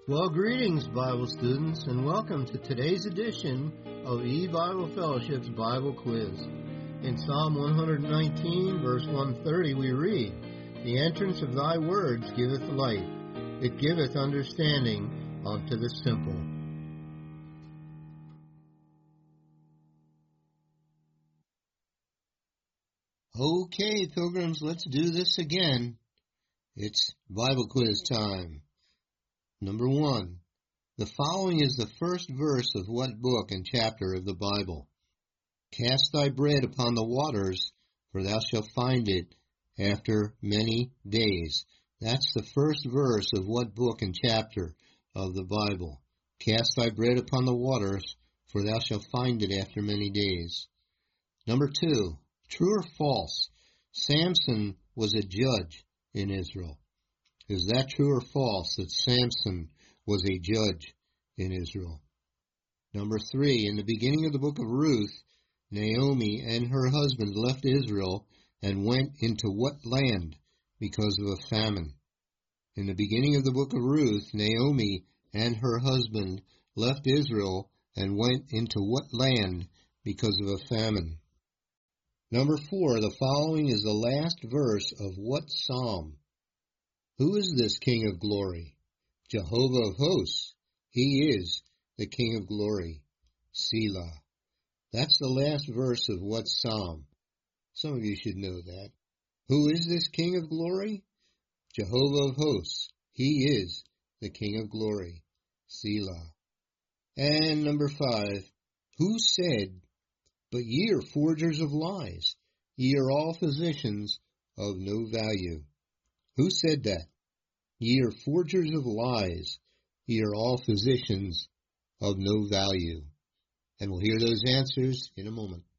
Well, greetings, Bible students, and welcome to today's edition of E-Bible Fellowship's Bible Quiz. In Psalm 119, verse 130, we read, "The entrance of thy words giveth light, it giveth understanding unto the simple." Okay, pilgrims, let's do this again. It's Bible Quiz time. Number 1. The following is the first verse of what book and chapter of the Bible? Cast thy bread upon the waters, for thou shalt find it after many days. That's the first verse of what book and chapter of the Bible? Cast thy bread upon the waters, for thou shalt find it after many days. Number 2. True or false? Samson was a judge in Israel. Is that true or false that Samson was a judge in Israel? Number 3, in the beginning of the book of Ruth, Naomi and her husband left Israel and went into what land because of a famine? In the beginning of the book of Ruth, Naomi and her husband left Israel and went into what land because of a famine? Number 4, the following is the last verse of what psalm? Who is this King of glory? Jehovah of hosts. He is the King of glory. Selah. That's the last verse of what psalm? Some of you should know that. Who is this King of glory? Jehovah of hosts. He is the King of glory. Selah. And number 5, who said, "But ye are forgers of lies, ye are all physicians of no value"? Who said that? Ye are forgers of lies, ye are all physicians of no value. And we'll hear those answers in a moment.